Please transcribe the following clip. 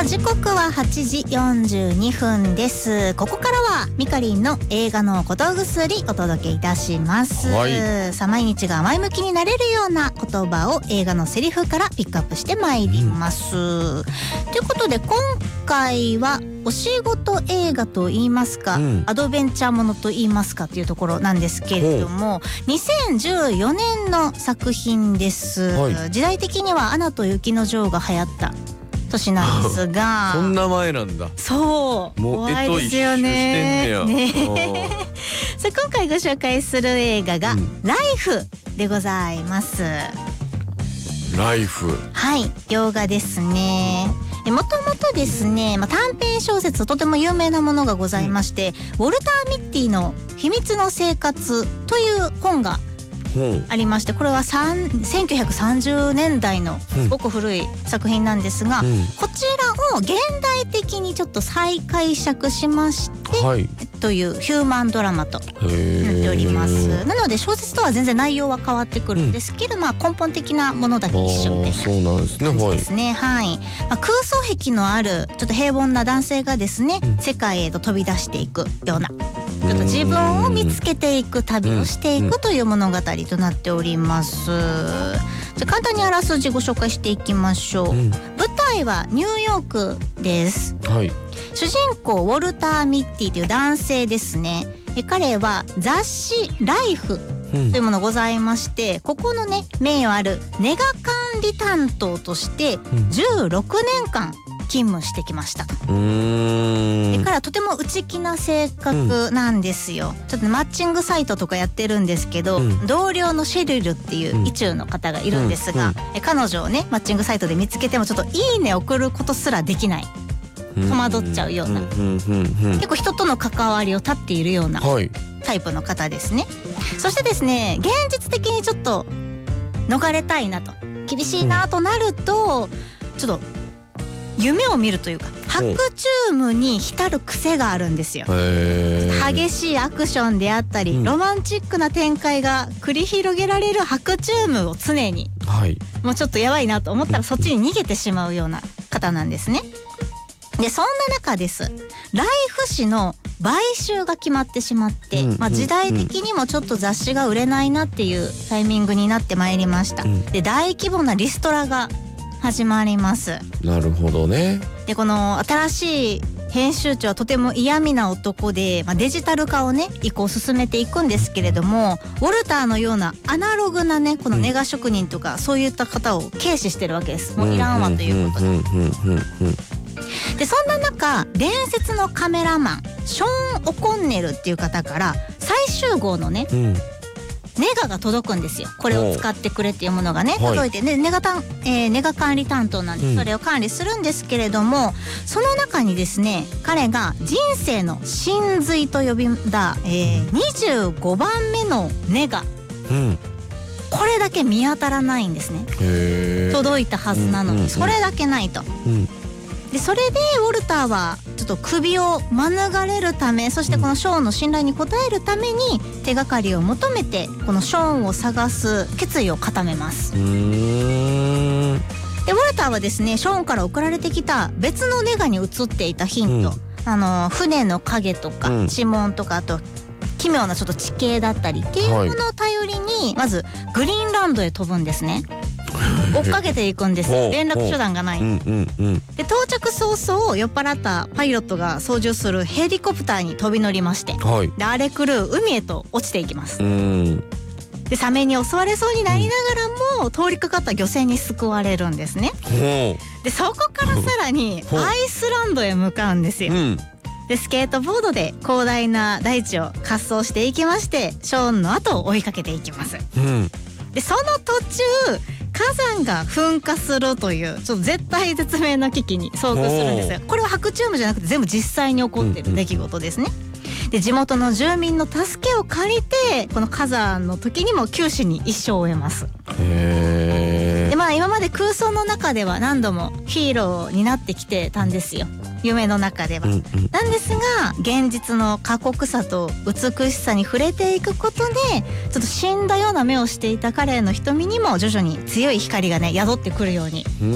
時刻は8時42分です。ここからはミカリンの映画のことぐすりお届けいたします、さあ毎日が前向きになれるような言葉を映画のセリフからピックアップしてまいります、ということで今回はお仕事映画と言いますか、アドベンチャーものと言いますかというところなんですけれども、2014年の作品です、時代的にはアナと雪の女王が流行った年なんですがそんな前なんだ。 そうもう怖いですよね。さあ今回ご紹介する映画が、ライフでございます。 ライフ、 はい洋画ですね。もともとですね、短編小説とても有名なものがございまして、ウォルター・ミッティの秘密の生活という本がありまして、これは1930年代のすごく古い作品なんですが、こちらを現代的にちょっと再解釈しまして、というヒューマンドラマとなっております。なので小説とは全然内容は変わってくるんですけど、根本的なものだけ一緒みたいなそうなんですね。 そうですね、空想癖のあるちょっと平凡な男性がですね、世界へと飛び出していくような、ちょっと自分を見つけていく旅をしていくという物語となっております。じゃあ簡単にあらすじご紹介していきましょう。舞台はニューヨークです、主人公ウォルター・ミッティという男性ですね。彼は雑誌ライフというものございまして、ここのね名誉あるネガ管理担当として16年間勤務してきました。彼はとても内気な性格なんですよ、ちょっとマッチングサイトとかやってるんですけど、同僚のシェリルっていう意中の方がいるんですが、彼女をねマッチングサイトで見つけてもちょっといいね送ることすらできない、戸惑っちゃうような、結構人との関わりを絶っているようなタイプの方ですね。そしてですね、現実的にちょっと逃れたいなと、厳しいなとなると、ちょっと夢を見るというか白チュームに浸る癖があるんですよ。激しいアクションであったり、ロマンチックな展開が繰り広げられる白チュームを常に、もうちょっとやばいなと思ったらそっちに逃げてしまうような方なんですね。でそんな中です、ライフ誌の買収が決まってしまって、時代的にもちょっと雑誌が売れないなっていうタイミングになってまいりました。で大規模なリストラが始まります。 なるほどね。 でこの新しい編集長はとても嫌味な男で、デジタル化をね移行を進めていくんですけれども、ウォルターのようなアナログなねこのネガ職人とか、そういった方を軽視してるわけです。もういらんわということで、でそんな中伝説のカメラマンショーン・オコンネルっていう方から最終号のね、ネガが届くんですよ。これを使ってくれっていうものがね届いて、ネガ管理担当なんでそれを管理するんですけれども、その中にですね彼が人生の真髄と呼んだ、25番目のネガ、これだけ見当たらないんですね。届いたはずなのにそれだけないと。でそれでウォルターはちょっと首を免れるため、そしてこのショーンの信頼に応えるために手がかりを求めてこのショーンを探す決意を固めます。でウォルターはですねショーンから送られてきた別のネガに映っていたヒント、船の影とか指紋とか、あと奇妙なちょっと地形だったりっていうものを頼りに、まずグリーンランドへ飛ぶんですね。追っかけていくんです。連絡手段がない。で到着早々酔っ払ったパイロットが操縦するヘリコプターに飛び乗りまして、で荒れ狂う海へと落ちていきます。でサメに襲われそうになりながらも、通りかかった漁船に救われるんですね。でそこからさらにアイスランドへ向かうんですよ。でスケートボードで広大な大地を滑走していきまして、ショーンの後を追いかけていきます。でその途中火山が噴火するというちょっと絶体絶命の危機に遭遇するんですよ。これは白チュームじゃなくて全部実際に起こっている出来事ですね。で地元の住民の助けを借りてこの火山の時にも九死に一生を得ます。で今まで空想の中では何度もヒーローになってきてたんですよ、夢の中では。なんですが現実の過酷さと美しさに触れていくことで、ちょっと死んだような目をしていた彼の瞳にも徐々に強い光がね宿ってくるように